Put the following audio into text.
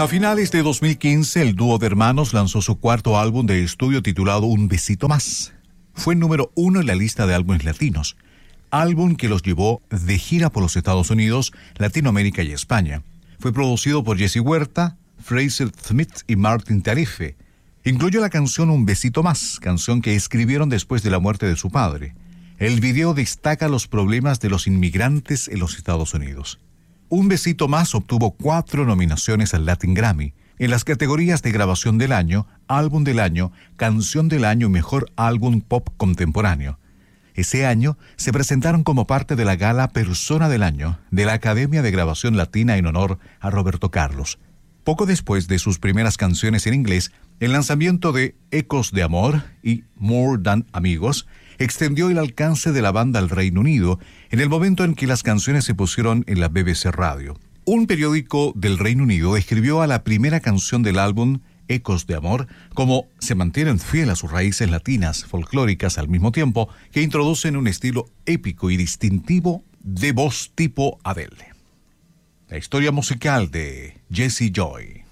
A finales de 2015, el dúo de hermanos lanzó su cuarto álbum de estudio titulado Un Besito Más. Fue el número 1 en la lista de álbumes latinos, álbum que los llevó de gira por los Estados Unidos, Latinoamérica y España. Fue producido por Jesse Huerta, Fraser Smith y Martin Tarife. Incluyó la canción Un Besito Más, canción que escribieron después de la muerte de su padre. El video destaca los problemas de los inmigrantes en los Estados Unidos. Un Besito Más obtuvo 4 nominaciones al Latin Grammy en las categorías de Grabación del Año, Álbum del Año, Canción del Año y Mejor Álbum Pop Contemporáneo. Ese año se presentaron como parte de la gala Persona del Año de la Academia de Grabación Latina en honor a Roberto Carlos. Poco después de sus primeras canciones en inglés, el lanzamiento de Ecos de Amor y More Than Amigos extendió el alcance de la banda al Reino Unido en el momento en que las canciones se pusieron en la BBC Radio. Un periódico del Reino Unido describió a la primera canción del álbum, Ecos de Amor, como se mantienen fiel a sus raíces latinas, folclóricas al mismo tiempo que introducen un estilo épico y distintivo de voz tipo Adele. La historia musical de Jesse Joy.